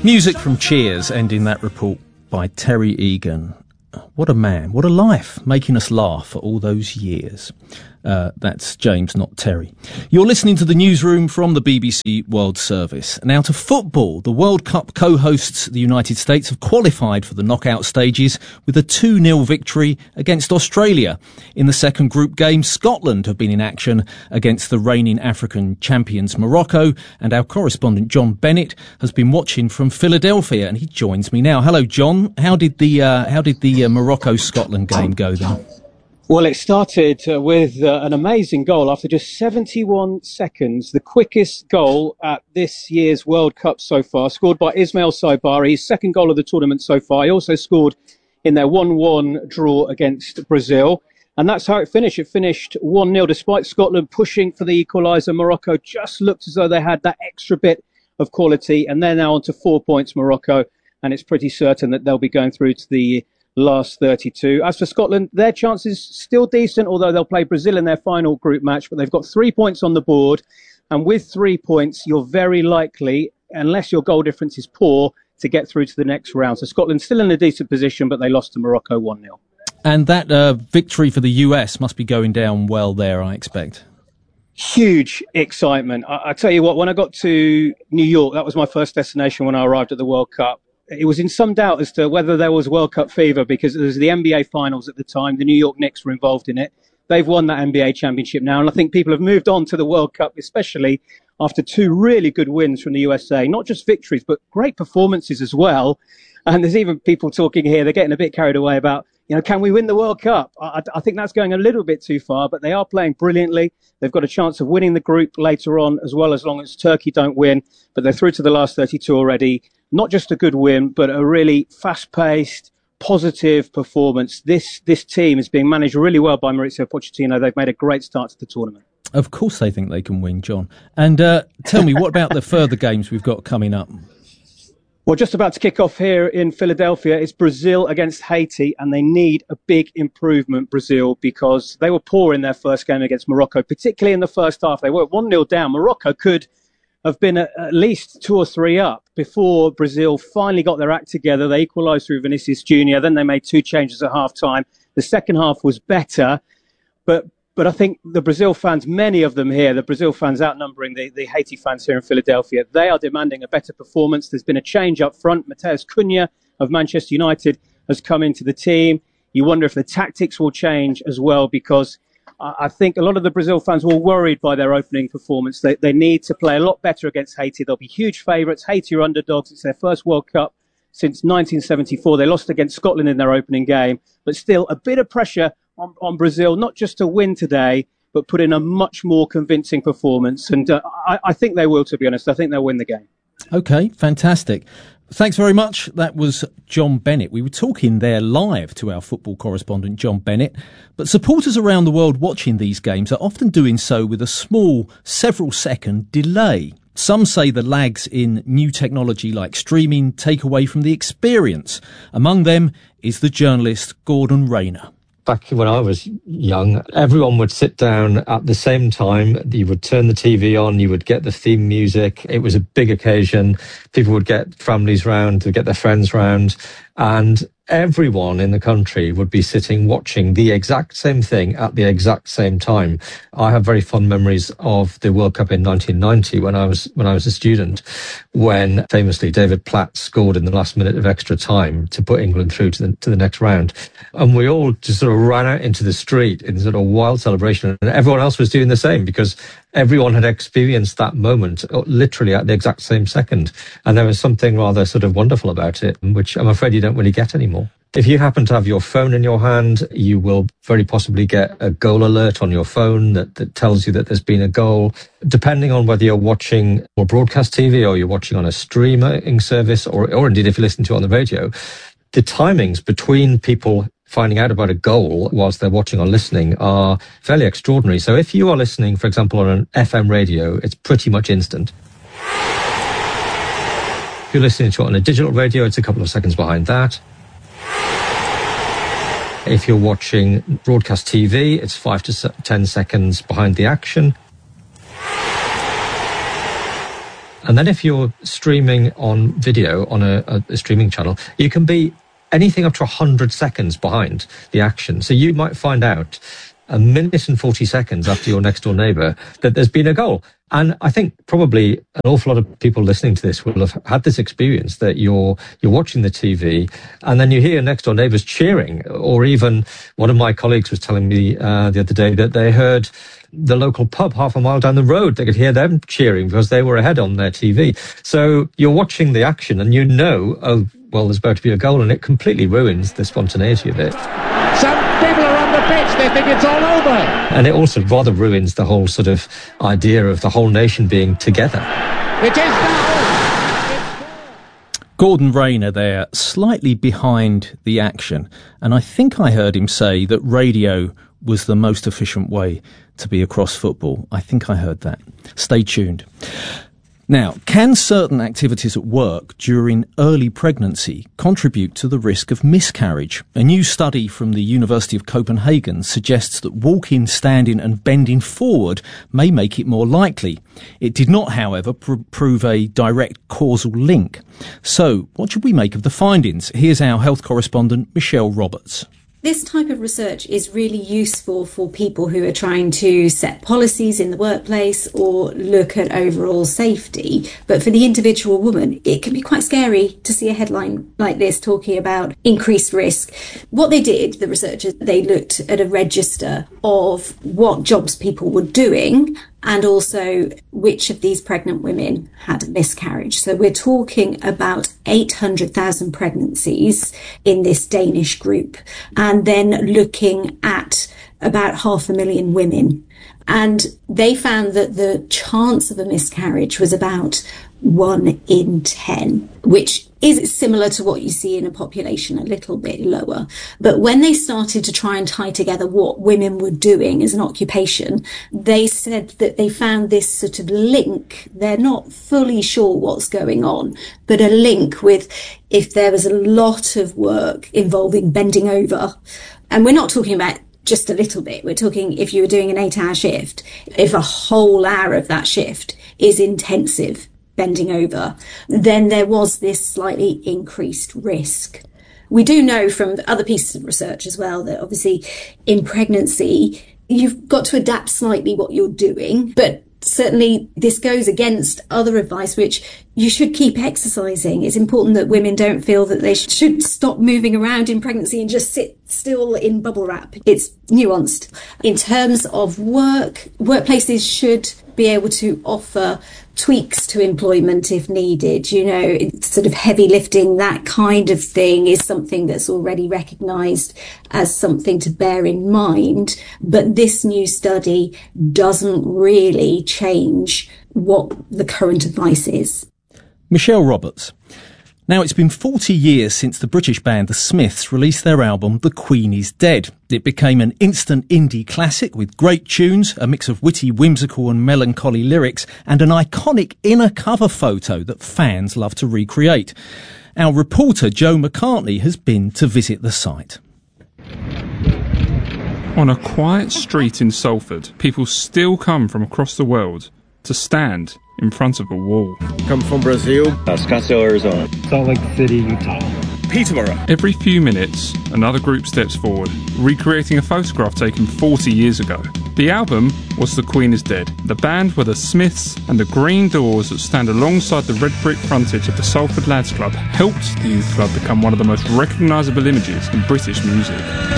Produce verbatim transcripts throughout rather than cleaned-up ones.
Music from Cheers, ending that report by Terry Egan. What a man, what a life, making us laugh for all those years. Uh, that's James, not Terry. You're listening to the newsroom from the B B C World Service. Now to football. The World Cup co-hosts, the United States, have qualified for the knockout stages with a two nil victory against Australia. In the second group game, Scotland have been in action against the reigning African champions Morocco, and our correspondent John Bennett has been watching from Philadelphia, and he joins me now. Hello, John. How did the uh, how did the uh, Morocco-Scotland game go then? Well, it started uh, with uh, an amazing goal after just seventy-one seconds, the quickest goal at this year's World Cup so far, scored by Ismail Saibari, his second goal of the tournament so far. He also scored in their one one draw against Brazil. And that's how it finished. It finished one nil, despite Scotland pushing for the equaliser. Morocco just looked as though they had that extra bit of quality. And they're now on to four points, Morocco. And it's pretty certain that they'll be going through to the last thirty-two. As for Scotland, their chances still decent, although they'll play Brazil in their final group match, but they've got three points on the board, and with three points you're very likely, unless your goal difference is poor, to get through to the next round. So Scotland's still in a decent position, but they lost to Morocco one nil. And that uh, victory for the U S must be going down well there, I expect. Huge excitement. I, I tell you what, when I got to New York, that was my first destination when I arrived at the World Cup. It was in some doubt as to whether there was World Cup fever, because it was the N B A finals at the time. The New York Knicks were involved in it. They've won that N B A championship now, and I think people have moved on to the World Cup, especially after two really good wins from the U S A. Not just victories, but great performances as well. And there's even people talking here, they're getting a bit carried away about, you know, can we win the World Cup? I, I think that's going a little bit too far, but they are playing brilliantly. They've got a chance of winning the group later on as well, as long as Turkey don't win. But they're through to the last thirty-two already. Not just a good win, but a really fast-paced, positive performance. This this team is being managed really well by Mauricio Pochettino. They've made a great start to the tournament. Of course they think they can win, John. And uh, tell me, what about the further games we've got coming up? Well, just about to kick off here in Philadelphia, it's Brazil against Haiti, and they need a big improvement, Brazil, because they were poor in their first game against Morocco, particularly in the first half. They were one nil down. Morocco could have been at least two or three up before Brazil finally got their act together. They equalised through Vinicius Junior Then they made two changes at half-time. The second half was better, but but I think the Brazil fans, many of them here, the Brazil fans outnumbering the, the Haiti fans here in Philadelphia, they are demanding a better performance. There's been a change up front. Mateus Cunha of Manchester United has come into the team. You wonder if the tactics will change as well, because I think a lot of the Brazil fans were worried by their opening performance. They, they need to play a lot better against Haiti. They'll be huge favourites. Haiti are underdogs. It's their first World Cup since nineteen seventy-four. They lost against Scotland in their opening game, but still a bit of pressure on, on Brazil, not just to win today, but put in a much more convincing performance. And uh, I, I think they will, to be honest. I think they'll win the game. OK, fantastic. Thanks very much. That was John Bennett. We were talking there live to our football correspondent, John Bennett. But supporters around the world watching these games are often doing so with a small, several second delay. Some say the lags in new technology like streaming take away from the experience. Among them is the journalist Gordon Rayner. Back when I was young, everyone would sit down at the same time. You would turn the T V on, you would get the theme music. It was a big occasion. People would get families round, to get their friends round, and everyone in the country would be sitting watching the exact same thing at the exact same time. I have very fond memories of the World Cup in nineteen ninety when I was when I was a student, when famously David Platt scored in the last minute of extra time to put England through to the to the next round. And we all just sort of ran out into the street in sort of wild celebration, and everyone else was doing the same, because everyone had experienced that moment literally at the exact same second. And there was something rather sort of wonderful about it, which I'm afraid you don't really get anymore. If you happen to have your phone in your hand, you will very possibly get a goal alert on your phone that, that tells you that there's been a goal. Depending on whether you're watching or broadcast T V or you're watching on a streaming service, or, or indeed if you listen to it on the radio, the timings between people finding out about a goal whilst they're watching or listening are fairly extraordinary. So if you are listening, for example, on an F M radio, it's pretty much instant. If you're listening to it on a digital radio, it's a couple of seconds behind that. If you're watching broadcast T V, it's five to ten seconds behind the action. And then if you're streaming on video on a, a, a streaming channel, you can be anything up to one hundred seconds behind the action. So you might find out a minute and forty seconds after your next door neighbour that there's been a goal. And I think probably an awful lot of people listening to this will have had this experience that you're you're watching the T V and then you hear next door neighbours cheering. Or even one of my colleagues was telling me uh, the other day that they heard the local pub half a mile down the road. They could hear them cheering because they were ahead on their T V. So you're watching the action and you know, oh, well, there's about to be a goal, and it completely ruins the spontaneity of it. Some people are on the pitch, they think it's all over. And it also rather ruins the whole sort of idea of the whole nation being together. It is now. Gordon Rayner there, slightly behind the action. And I think I heard him say that radio was the most efficient way to be across football. I think I heard that. Stay tuned. Now, can certain activities at work during early pregnancy contribute to the risk of miscarriage? A new study from the University of Copenhagen suggests that walking, standing and bending forward may make it more likely. It did not, however, pr- prove a direct causal link. So, what should we make of the findings? Here's our health correspondent, Michelle Roberts. This type of research is really useful for people who are trying to set policies in the workplace or look at overall safety. But for the individual woman, it can be quite scary to see a headline like this talking about increased risk. What they did, the researchers, they looked at a register of what jobs people were doing and also which of these pregnant women had a miscarriage. So we're talking about eight hundred thousand pregnancies in this Danish group, and then looking at about half a million women. And they found that the chance of a miscarriage was about one in ten, which is similar to what you see in a population, a little bit lower. But when they started to try and tie together what women were doing as an occupation, they said that they found this sort of link. They're not fully sure what's going on, but a link with if there was a lot of work involving bending over. And we're not talking about just a little bit. We're talking if you were doing an eight hour shift, if a whole hour of that shift is intensive bending over, then there was this slightly increased risk. We do know from other pieces of research as well that obviously in pregnancy, you've got to adapt slightly what you're doing, but certainly this goes against other advice, which you should keep exercising. It's important that women don't feel that they should stop moving around in pregnancy and just sit still in bubble wrap. It's nuanced. In terms of work, workplaces should be able to offer tweaks to employment if needed. You know, sort of heavy lifting, that kind of thing is something that's already recognised as something to bear in mind. But this new study doesn't really change what the current advice is. Michelle Roberts. Now, it's been forty years since the British band The Smiths released their album The Queen is Dead. It became an instant indie classic with great tunes, a mix of witty, whimsical and melancholy lyrics, and an iconic inner cover photo that fans love to recreate. Our reporter Joe McCartney has been to visit the site. On a quiet street in Salford, people still come from across the world to stand in front of a wall. Come from Brazil, Scottsdale, Arizona, Salt Lake City, Utah, Peterborough. Every few minutes, another group steps forward, recreating a photograph taken forty years ago. The album was The Queen is Dead. The band were the Smiths, and the green doors that stand alongside the red brick frontage of the Salford Lads Club helped the youth club become one of the most recognisable images in British music.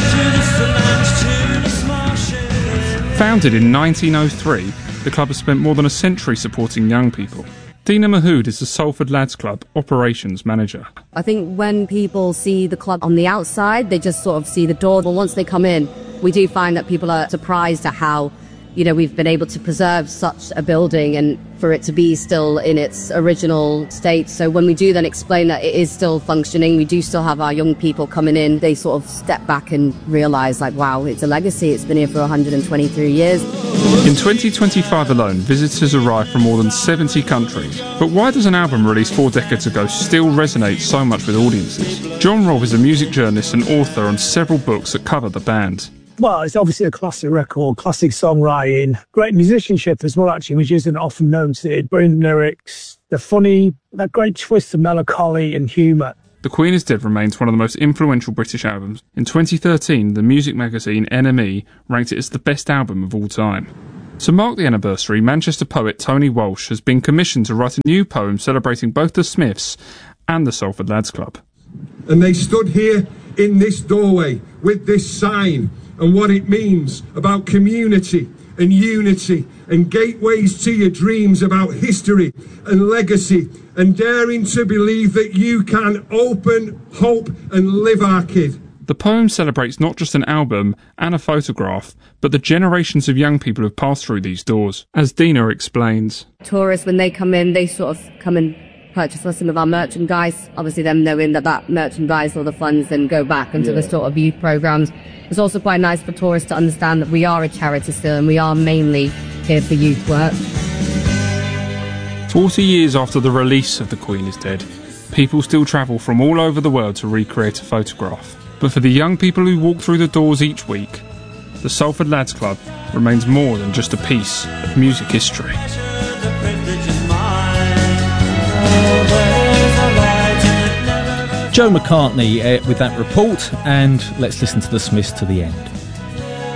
Founded in nineteen oh three, the club has spent more than a century supporting young people. Dina Mahood is the Salford Lads Club operations manager. I think when people see the club on the outside, they just sort of see the door. But once they come in, we do find that people are surprised at how, you know, we've been able to preserve such a building and for it to be still in its original state. So when we do then explain that it is still functioning, we do still have our young people coming in, they sort of step back and realise, like, wow, it's a legacy. It's been here for one hundred twenty-three years. In twenty twenty-five alone, visitors arrived from more than seventy countries. But why does an album released four decades ago still resonate so much with audiences? John Robb is a music journalist and author on several books that cover the band. Well, it's obviously a classic record, classic songwriting, great musicianship as well, actually, which isn't often noted. Brilliant lyrics, the funny, that great twist of melancholy and humour. The Queen is Dead remains one of the most influential British albums. In twenty thirteen, the music magazine N M E ranked it as the best album of all time. To mark the anniversary, Manchester poet Tony Walsh has been commissioned to write a new poem celebrating both the Smiths and the Salford Lads Club. And they stood here in this doorway with this sign and what it means about community and unity and gateways to your dreams, about history and legacy, and daring to believe that you can open, hope and live our kid. The poem celebrates not just an album and a photograph, but the generations of young people who've passed through these doors. As Dina explains, tourists, when they come in, they sort of come and purchase some of our merchandise, obviously them knowing that that merchandise or the funds then go back into yeah. the sort of youth programmes. It's also quite nice for tourists to understand that we are a charity still and we are mainly here for youth work. Forty years after the release of The Queen is Dead, people still travel from all over the world to recreate a photograph. But for the young people who walk through the doors each week, the Salford Lads Club remains more than just a piece of music history. Joe McCartney uh, with that report, and let's listen to the Smiths to the end.